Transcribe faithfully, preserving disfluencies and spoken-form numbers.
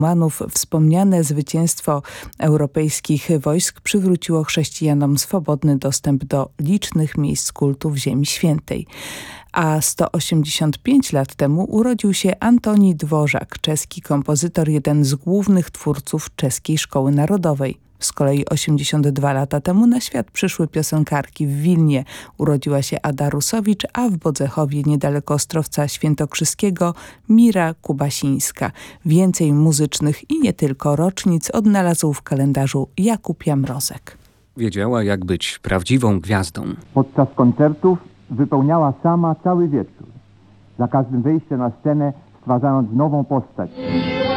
Manów wspomniane zwycięstwo europejskich wojsk przywróciło chrześcijanom swobodny dostęp do licznych miejsc kultu w Ziemi Świętej. A sto osiemdziesiąt pięć lat temu urodził się Antoni Dworzak, czeski kompozytor, jeden z głównych twórców czeskiej szkoły narodowej. Z kolei osiemdziesiąt dwa lata temu na świat przyszły piosenkarki. W Wilnie urodziła się Ada Rusowicz, a w Bodzechowie niedaleko Ostrowca Świętokrzyskiego Mira Kubasińska. Więcej muzycznych i nie tylko rocznic odnalazł w kalendarzu Jakub Jamrozek. Wiedziała, jak być prawdziwą gwiazdą. Podczas koncertów wypełniała sama cały wieczór. Za każdym wejściem na scenę stwarzając nową postać.